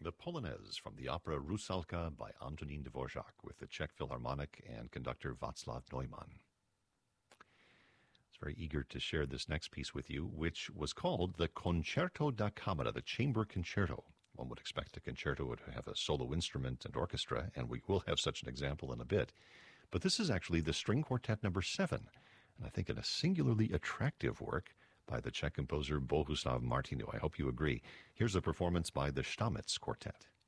The Polonaise from the opera Rusalka by Antonín Dvořák with the Czech Philharmonic and conductor Václav Neumann. I was very eager to share this next piece with you, which was called the Concerto da Camera, the Chamber Concerto. One would expect a concerto to have a solo instrument and orchestra, and we will have such an example in a bit. But this is actually the String Quartet number 7, and I think a singularly attractive work by the Czech composer Bohuslav Martinu. I hope you agree. Here's a performance by the Stamitz Quartet.